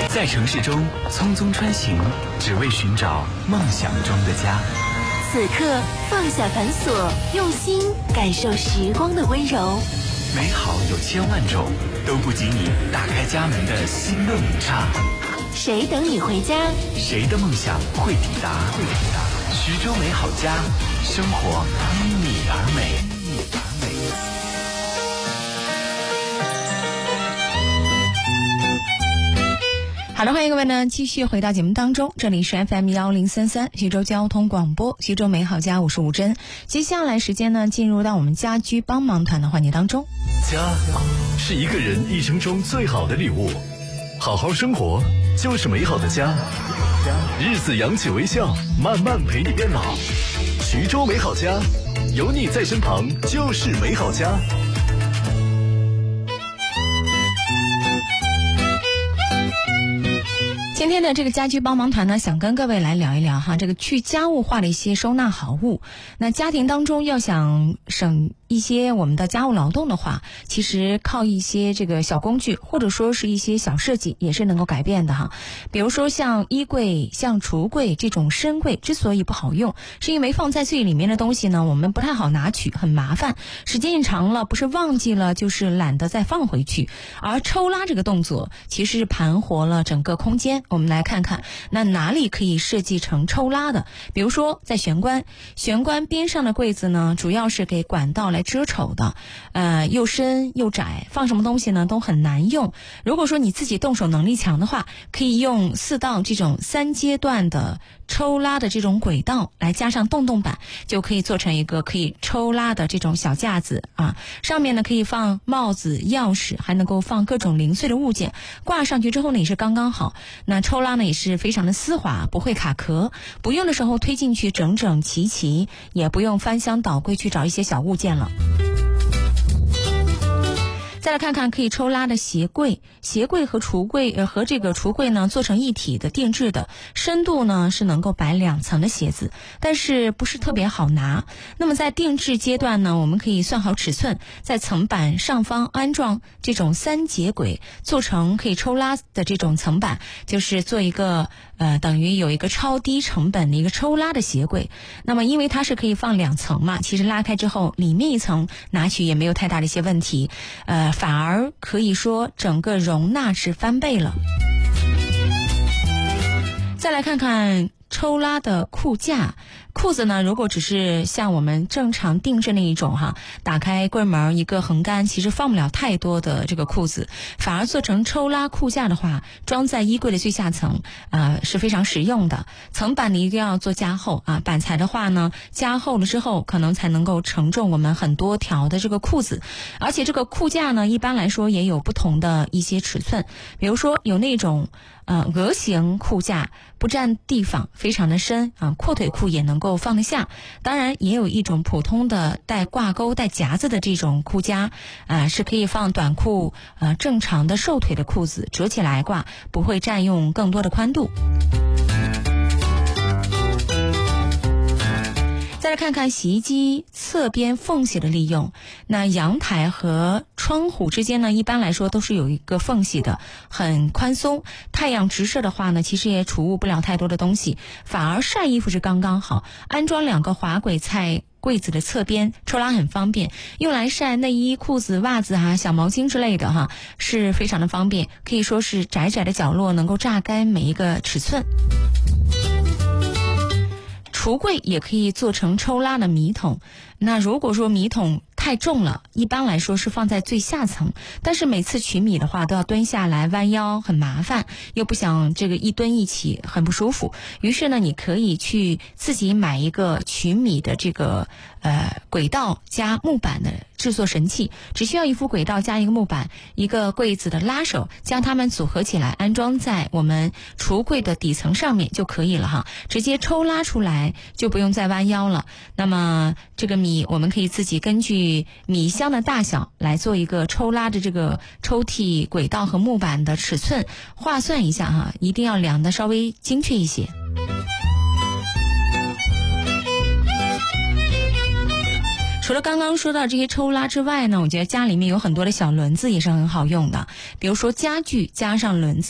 在城市中匆匆穿行，只为寻找梦想中的家。 此刻放下繁琐，用心感受时光的温柔。 美好有千万种，都不及你打开家门的心动一刹。 谁等你回家？ 谁的梦想会抵达？徐州美好家，生活因你而美。 好的，欢迎各位呢继续回到节目当中，这里是 FM1033 徐州交通广播，徐州美好家，我是吴珍。接下来时间呢进入到我们家居帮忙团的环节当中。 家是一个人一生中最好的礼物，好好生活就是美好的家。日子扬起微笑，慢慢陪你变老。徐州美好家，有你在身旁就是美好家。 今天的这个家居帮忙团呢，想跟各位来聊一聊哈，这个去家务化的一些收纳好物。那家庭当中要想省一些我们的家务劳动的话，其实靠一些这个小工具或者说是一些小设计也是能够改变的哈。比如说像衣柜、像橱柜这种深柜之所以不好用，是因为放在最里面的东西呢，我们不太好拿取，很麻烦，时间一长了不是忘记了就是懒得再放回去。而抽拉这个动作其实是盘活了整个空间。我们来看看那哪里可以设计成抽拉的。比如说在玄关边上的柜子呢，主要是给管道来遮丑的，又深又窄，放什么东西呢都很难用。如果说你自己动手能力强的话，可以用4道这种3阶段的抽拉的这种轨道，来加上洞洞板，就可以做成一个可以抽拉的这种小架子啊。上面呢可以放帽子、钥匙，还能够放各种零碎的物件，挂上去之后呢也是刚刚好。那抽拉呢也是非常的丝滑，不会卡壳，不用的时候推进去整整齐齐，也不用翻箱倒柜去找一些小物件了。再来看看可以抽拉的鞋柜和橱柜和这个橱柜呢做成一体的定制的，深度呢是能够摆2层的鞋子，但是不是特别好拿。那么在定制阶段呢，我们可以算好尺寸，在层板上方安装这种3节轨，做成可以抽拉的这种层板，就是做一个等于有一个超低成本的一个抽拉的鞋柜。那么因为它是可以放2层嘛，其实拉开之后里面一层拿取也没有太大的一些问题，反而可以说整个容纳是翻倍了。再来看看抽拉的裤架。裤子呢，如果只是像我们正常定制那一种哈，打开柜门一个横杆，其实放不了太多的这个裤子，反而做成抽拉裤架的话，装在衣柜的最下层是非常实用的。层板你一定要做加厚啊，板材的话呢，加厚了之后可能才能够承重我们很多条的这个裤子。而且这个裤架呢，一般来说也有不同的一些尺寸，比如说有那种鹅形裤架，不占地方，非常的深啊，阔腿裤也能够放得下。当然也有一种普通的带挂钩带夹子的这种裤架，是可以放短裤，正常的瘦腿的裤子折起来挂，不会占用更多的宽度。再来看看洗衣机侧边缝隙的利用。那阳台和窗户之间呢，一般来说都是有一个缝隙的，很宽松。太阳直射的话呢，其实也储物不了太多的东西，反而晒衣服是刚刚好。安装2个滑轨在柜子的侧边，抽拉很方便，用来晒内衣、裤子、袜子啊、小毛巾之类的哈，是非常的方便，可以说是窄窄的角落能够榨干每一个尺寸。橱柜也可以做成抽拉的米桶，那如果说米桶太重了，一般来说是放在最下层，但是每次取米的话都要蹲下来弯腰，很麻烦，又不想这个一蹲一起很不舒服，于是呢你可以去自己买一个取米的这个轨道加木板的制作神器，只需要一副轨道加一个木板，一个柜子的拉手，将它们组合起来安装在我们橱柜的底层上面就可以了哈，直接抽拉出来就不用再弯腰了。那么这个米我们可以自己根据米箱的大小来做一个抽拉的这个抽屉轨道和木板的尺寸，划算一下哈，一定要量的稍微精确一些。除了刚刚说到这些抽拉之外呢，我觉得家里面有很多的小轮子也是很好用的，比如说家具加上轮子